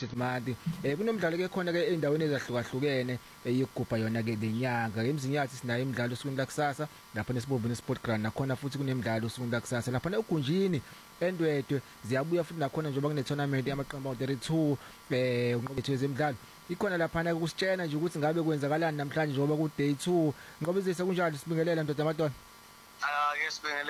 United Mati kunomdlalo ke khona ke endaweni ezahlukahlukene eyigubha yona ke lenyanga eMzinyathi sinayo imidlalo usuku lakusasa lapha nesibomvu Sport Ground nakhona futhi kunemidlalo usuku lakusasa lapha eGunjini eNdwedwe ziyabuya futhi nakhona njengoba kune tournament yamaqembu awu32 unqoqetho ezemidlalo ikhona lapha na kusitshena nje ukuthi ngabe kwenzakalani namhlanje njengoba ku day 2 ngoba izise kunjalo sibingelela ndoda amadona Yes